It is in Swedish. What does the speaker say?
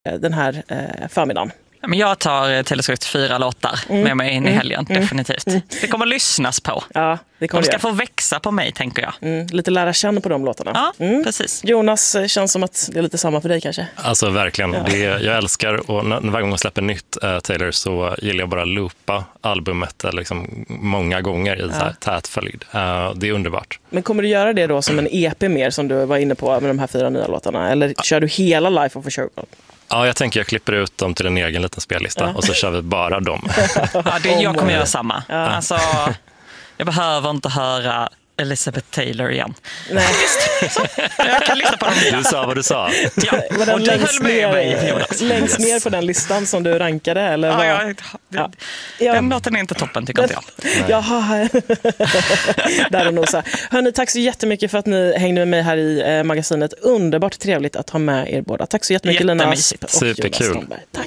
den här förmiddagen. Men jag tar Taylor Swift 4 låtar med mig in i helgen, definitivt. Det kommer lyssnas på. Ja, det kommer de ska få växa på mig, tänker jag. Lite lära känna på de låtarna. Ja, precis. Jonas, känns som att det är lite samma för dig kanske. Alltså verkligen, jag älskar, och varje gång jag släpper nytt Taylor så gillar jag bara loopa albumet liksom många gånger i så här tät följd. Det är underbart. Men kommer du göra det då som en EP mer som du var inne på med de här 4 nya låtarna? Eller kör du hela Life of a Showgirl? Ja, jag tänker jag klipper ut dem till en egen liten spellista och så kör vi bara dem. Jag kommer göra samma. Alltså, jag behöver inte höra Elizabeth Taylor igen. Nej. Jag kan lyssna på dem. Du sa vad du sa. Ja, och du höll med mig, Jonas. Längst ner på den listan som du rankade? Eller den låten är inte toppen, tycker inte jag. Jaha, där och nosa. Hörrni, tack så jättemycket för att ni hängde med mig här i magasinet. Underbart trevligt att ha med er båda. Tack så jättemycket, Lena Asp och Jonas Strandberg. Tack.